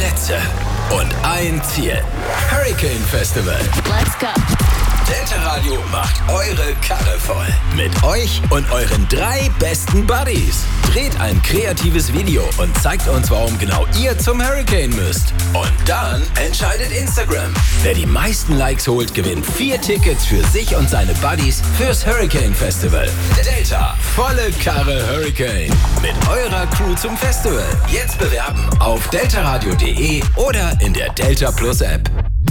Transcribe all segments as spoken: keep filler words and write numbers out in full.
Plätze und ein Ziel. Hurricane Festival. Let's go. Delta Radio macht eure Karre voll. Mit euch und euren drei besten Buddies. Dreht ein kreatives Video und zeigt uns, warum genau ihr zum Hurricane müsst. Und dann entscheidet Instagram. Wer die meisten Likes holt, gewinnt vier Tickets für sich und seine Buddies fürs Hurricane Festival. Delta, volle Karre Hurricane. Mit eurer Crew zum Festival. Jetzt bewerben auf deltaradio punkt de oder in der Delta Plus App.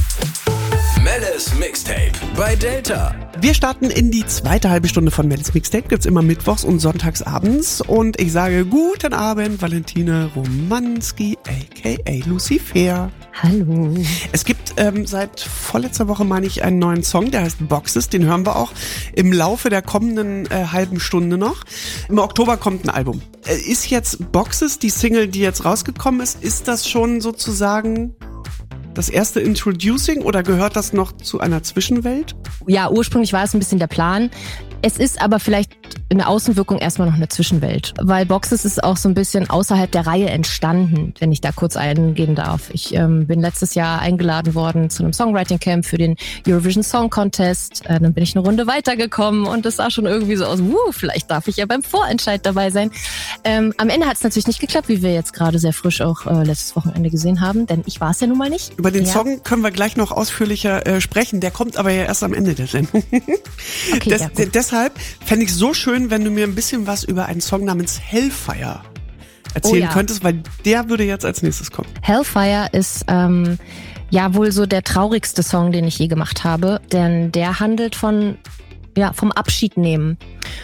Mellis Mixtape bei Delta. Wir starten in die zweite halbe Stunde von Mellis Mixtape. Gibt's immer mittwochs und sonntags abends. Und ich sage guten Abend, Valentina Romanski, aka Lucifer. Hallo. Es gibt ähm, seit vorletzter Woche, meine ich, einen neuen Song, der heißt Boxes. Den hören wir auch im Laufe der kommenden äh, halben Stunde noch. Im Oktober kommt ein Album. Äh, ist jetzt Boxes, die Single, die jetzt rausgekommen ist, ist das schon sozusagen das erste Introducing oder gehört das noch zu einer Zwischenwelt? Ja, ursprünglich war es ein bisschen der Plan. Es ist aber vielleicht in der Außenwirkung erstmal noch eine Zwischenwelt. Weil Boxes ist auch so ein bisschen außerhalb der Reihe entstanden, wenn ich da kurz eingehen darf. Ich ähm, bin letztes Jahr eingeladen worden zu einem Songwriting-Camp für den Eurovision Song Contest. Äh, dann bin ich eine Runde weitergekommen und es sah schon irgendwie so aus, wuh, vielleicht darf ich ja beim Vorentscheid dabei sein. Ähm, am Ende hat es natürlich nicht geklappt, wie wir jetzt gerade sehr frisch auch äh, letztes Wochenende gesehen haben, denn ich war es ja nun mal nicht. Über den ja. Song können wir gleich noch ausführlicher äh, sprechen, der kommt aber ja erst am Ende der Sendung. Okay, Des, ja, d- deshalb fände ich so schön, wenn du mir ein bisschen was über einen Song namens Hellfire erzählen Oh ja. könntest, weil der würde jetzt als nächstes kommen. Hellfire ist ähm, ja wohl so der traurigste Song, den ich je gemacht habe, denn der handelt von ja vom Abschied nehmen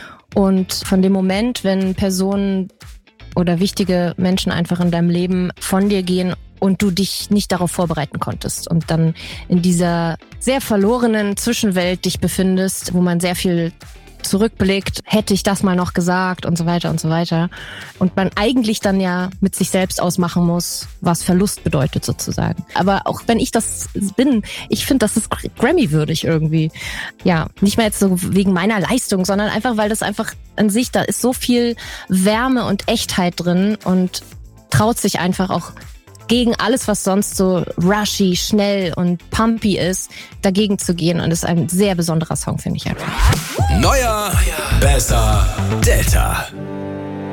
und von dem Moment, wenn Personen oder wichtige Menschen einfach in deinem Leben von dir gehen und du dich nicht darauf vorbereiten konntest und dann in dieser sehr verlorenen Zwischenwelt dich befindest, wo man sehr viel zurückblickt, hätte ich das mal noch gesagt und so weiter und so weiter. Und man eigentlich dann ja mit sich selbst ausmachen muss, was Verlust bedeutet sozusagen. Aber auch wenn ich das bin, ich finde, das ist Grammy-würdig irgendwie. Ja, nicht mal jetzt so wegen meiner Leistung, sondern einfach, weil das einfach an sich, da ist so viel Wärme und Echtheit drin und traut sich einfach auch gegen alles, was sonst so rushy, schnell und pumpy ist, dagegen zu gehen. Und es ist ein sehr besonderer Song, finde ich einfach. Neuer, besser, Delta.